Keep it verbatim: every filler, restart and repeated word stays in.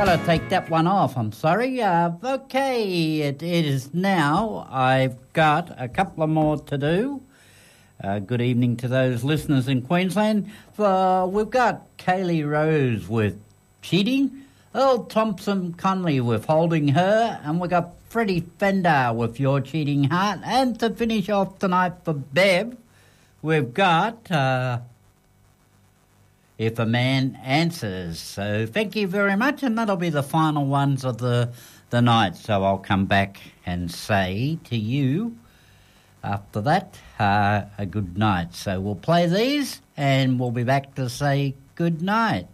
got to take that one off. I'm sorry. Uh, okay, it, it is now. I've got a couple of more to do. Uh, good evening to those listeners in Queensland. Uh, we've got Kaylee Rose with Cheating, Earl Thompson Conley with Holding Her, and we've got Freddie Fender with Your Cheating Heart. And to finish off tonight for Bev, we've got uh, If a Man Answers. So thank you very much, and that'll be the final ones of the, the night. So I'll come back and say to you after that, uh, a good night. So we'll play these and we'll be back to say good night.